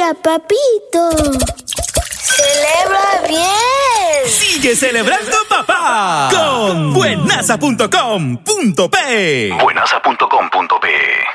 día, papito. ¡Celebra bien! ¡Sigue celebrando, papá! Con buenaza.com.pe. Buenaza.com.pe